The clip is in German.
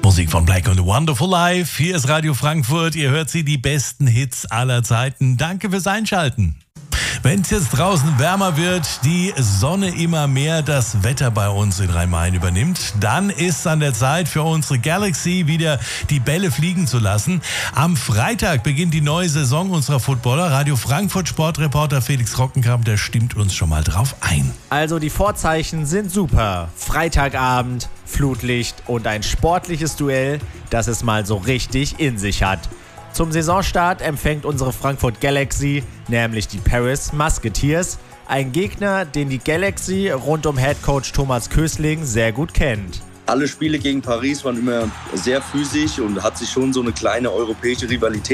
Musik von Black und Wonderful Life. Hier ist Radio Frankfurt. Ihr hört sie, die besten Hits aller Zeiten. Danke fürs Einschalten. Wenn es jetzt draußen wärmer wird, die Sonne immer mehr das Wetter bei uns in Rhein-Main übernimmt, dann ist es an der Zeit für unsere Galaxy wieder die Bälle fliegen zu lassen. Am Freitag beginnt die neue Saison unserer Footballer. Radio Frankfurt Sportreporter Felix Rockenkamp, der stimmt uns schon mal drauf ein. Also die Vorzeichen sind super. Freitagabend, Flutlicht und ein sportliches Duell, das es mal so richtig in sich hat. Zum Saisonstart empfängt unsere Frankfurt Galaxy nämlich die Paris Musketeers, ein Gegner, den die Galaxy rund um Headcoach Thomas Kösling sehr gut kennt. Alle Spiele gegen Paris waren immer sehr physisch und hat sich schon so eine kleine europäische Rivalität